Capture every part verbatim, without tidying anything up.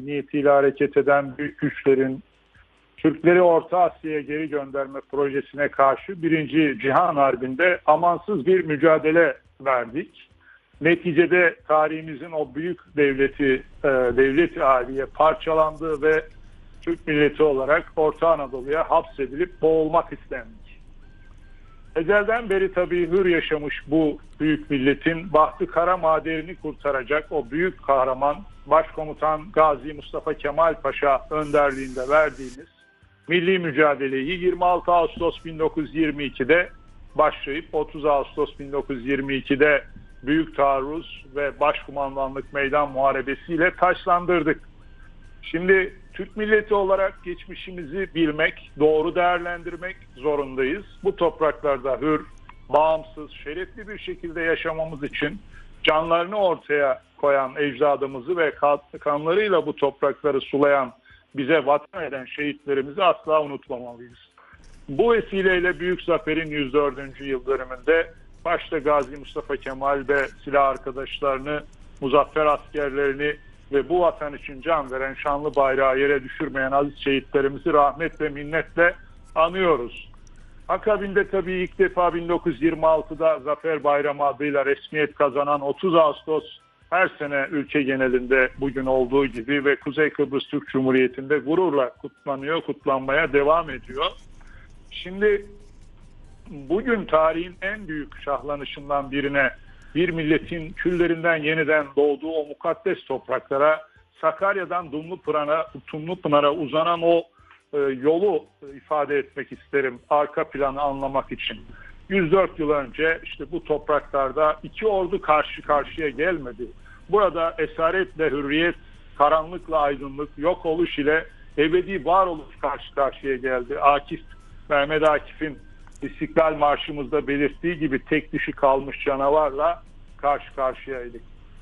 niyetiyle hareket eden büyük güçlerin Türkleri Orta Asya'ya geri gönderme projesine karşı Birinci Cihan Harbi'nde amansız bir mücadele verdik. Neticede tarihimizin o büyük devleti, e, devlet-i aliye parçalandı ve Türk milleti olarak Orta Anadolu'ya hapsedilip boğulmak istendik. Ezelden beri tabii hür yaşamış bu büyük milletin bahtı kara maderini kurtaracak o büyük kahraman Başkomutan Gazi Mustafa Kemal Paşa önderliğinde verdiğimiz milli mücadeleyi yirmi altı Ağustos bin dokuz yüz yirmi iki'de başlayıp otuz Ağustos bin dokuz yüz yirmi iki'de Büyük Taarruz ve Başkumandanlık Meydan Muharebesiyle taçlandırdık. Şimdi Türk milleti olarak geçmişimizi bilmek, doğru değerlendirmek zorundayız. Bu topraklarda hür, bağımsız, şerefli bir şekilde yaşamamız için canlarını ortaya koyan ecdadımızı ve kanlarıyla bu toprakları sulayan, bize vatan eden şehitlerimizi asla unutmamalıyız. Bu vesileyle Büyük Zafer'in yüz dördüncü yıl dönümünde başta Gazi Mustafa Kemal ve silah arkadaşlarını, muzaffer askerlerini ve bu vatan için can veren şanlı bayrağı yere düşürmeyen aziz şehitlerimizi rahmet ve minnetle anıyoruz. Akabinde tabii ilk defa bin dokuz yüz yirmi altı'da Zafer Bayramı adıyla resmiyet kazanan otuz Ağustos her sene ülke genelinde bugün olduğu gibi ve Kuzey Kıbrıs Türk Cumhuriyeti'nde gururla kutlanıyor, kutlanmaya devam ediyor. Şimdi bugün tarihin en büyük şahlanışından birine, bir milletin küllerinden yeniden doğduğu o mukaddes topraklara, Sakarya'dan Dumlupınar'a, Dumlupınar'a uzanan o e, yolu ifade etmek isterim, arka planı anlamak için. yüz dört yıl önce işte bu topraklarda iki ordu karşı karşıya gelmedi. Burada esaretle hürriyet, karanlıkla aydınlık, yok oluş ile ebedi varoluş karşı karşıya geldi. Akif, Mehmet Akif'in İstiklal Marşımızda belirttiği gibi tek dişi kalmış canavarla karşı karşıyaydık.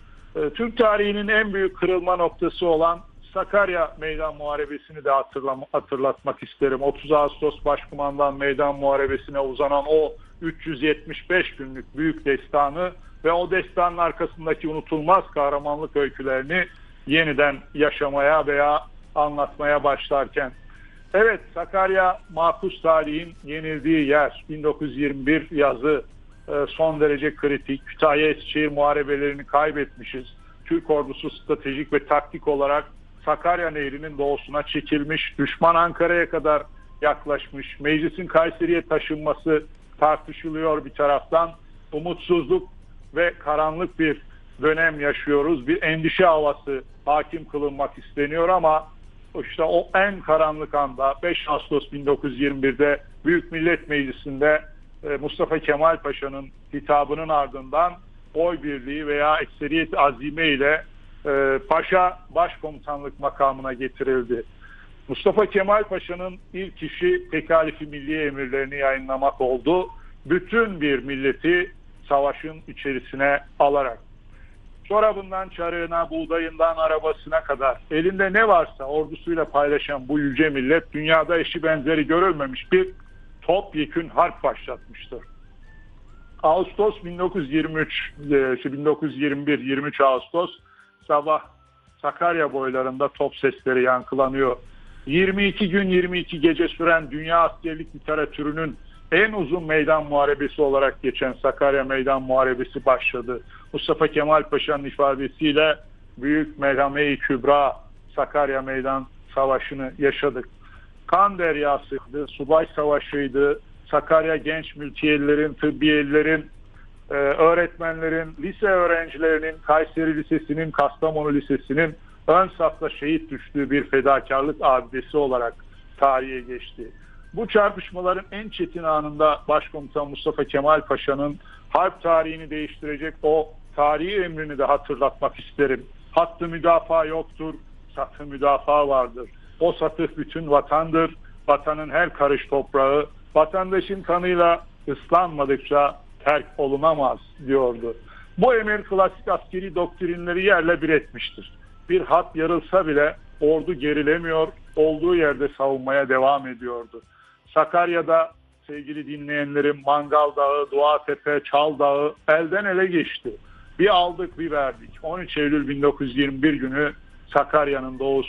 Türk tarihinin en büyük kırılma noktası olan Sakarya Meydan Muharebesi'ni de hatırlatmak isterim. otuz Ağustos Başkumandan Meydan Muharebesi'ne uzanan o üç yüz yetmiş beş günlük büyük destanı ve o destanın arkasındaki unutulmaz kahramanlık öykülerini yeniden yaşamaya veya anlatmaya başlarken. Evet, Sakarya mahpus tarihin yenildiği yer. bin dokuz yüz yirmi bir yazı son derece kritik. Kütahya Eskişehir muharebelerini kaybetmişiz. Türk ordusu stratejik ve taktik olarak Sakarya Nehri'nin doğusuna çekilmiş. Düşman Ankara'ya kadar yaklaşmış. Meclisin Kayseri'ye taşınması tartışılıyor bir taraftan. Umutsuzluk ve karanlık bir dönem yaşıyoruz. Bir endişe havası hakim kılınmak isteniyor ama işte o en karanlık anda beş Ağustos bin dokuz yüz yirmi bir'de Büyük Millet Meclisi'nde Mustafa Kemal Paşa'nın hitabının ardından oy birliği veya ekseriyet azime ile Paşa başkomutanlık makamına getirildi. Mustafa Kemal Paşa'nın ilk işi Tekalifi Milliye emirlerini yayınlamak oldu. Bütün bir milleti savaşın içerisine alarak. Çorabından çarığına, buğdayından arabasına kadar elinde ne varsa ordusuyla paylaşan bu yüce millet dünyada eşi benzeri görülmemiş bir topyekün harp başlatmıştır. Ağustos bin dokuz yüz yirmi üç, bin dokuz yüz yirmi bir yirmi üç Ağustos sabah Sakarya boylarında top sesleri yankılanıyor. yirmi iki gün yirmi iki gece süren dünya askerlik literatürünün en uzun meydan muharebesi olarak geçen Sakarya Meydan Muharebesi başladı. Mustafa Kemal Paşa'nın ifadesiyle Büyük Merhame-i Kübra Sakarya Meydan Savaşı'nı yaşadık. Kan deryasıydı, subay savaşıydı, Sakarya genç mültiyelilerin, tıbbiyelilerin, e, öğretmenlerin, lise öğrencilerinin, Kayseri Lisesi'nin, Kastamonu Lisesi'nin ön safta şehit düştüğü bir fedakarlık abidesi olarak tarihe geçti. Bu çarpışmaların en çetin anında Başkomutan Mustafa Kemal Paşa'nın harp tarihini değiştirecek o tarihi emrini de hatırlatmak isterim. Hattı müdafaa yoktur, satı müdafaa vardır. O satı bütün vatandır, vatanın her karış toprağı, vatandaşın kanıyla ıslanmadıkça terk olunamaz diyordu. Bu emir klasik askeri doktrinleri yerle bir etmiştir. Bir hat yarılsa bile ordu gerilemiyor, olduğu yerde savunmaya devam ediyordu. Sakarya'da sevgili dinleyenlerim Mangal Dağı, Duatepe, Çal Dağı elden ele geçti. Bir aldık bir verdik. on üç Eylül bin dokuz yüz yirmi bir günü Sakarya'nın doğusu